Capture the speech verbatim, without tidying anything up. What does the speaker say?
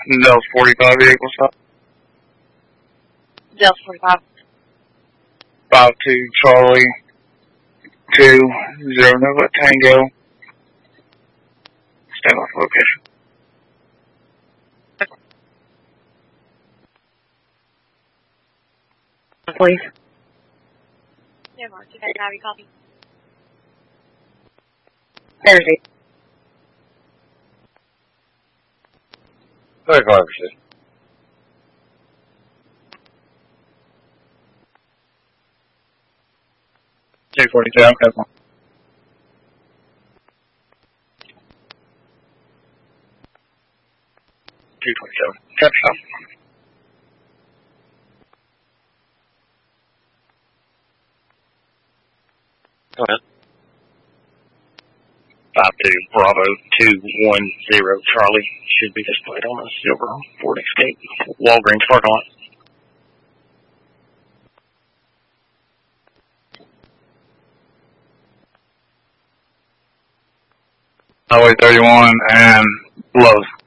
Dells forty-five vehicle stop. Dells forty-five. five two Charlie two zero Nova Tango. Stand off location. Please. Yeah, Mark, you guys have your copy. Thursday. thirty-five percent. two forty-two, I'm coming. two twenty-seven. Traffic stop. Go ahead. five two Bravo two one zero Charlie should be displayed on a silver Ford Escape. Walgreens parking lot. Highway thirty-one and Lowe's.